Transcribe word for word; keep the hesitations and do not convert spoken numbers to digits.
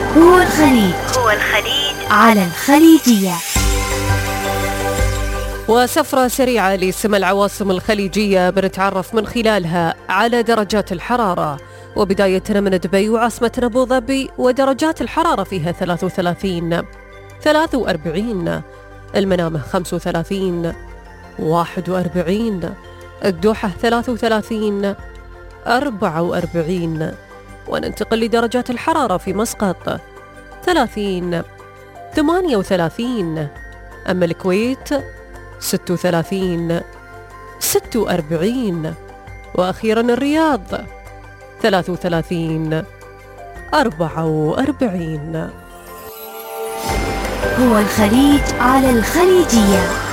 هو الخليج هو الخليج على الخليجية. وسفرة سريعة لسمى العواصم الخليجية بنتعرف من خلالها على درجات الحرارة، وبداية من دبي وعاصمة أبو ظبي ودرجات الحرارة فيها ثلاث وثلاثين، ثلاث وأربعين، المنامة خمس وثلاثين، واحد وأربعين، الدوحة ثلاث وثلاثين، أربعة وأربعين. وننتقل لدرجات الحرارة في مسقط ثلاثين، ثمانية وثلاثين، أما الكويت ستة وثلاثين، ستة وأربعين، وأخيرا الرياض ثلاث وثلاثين، أربعة وأربعين. هو الخليج على الخليجية.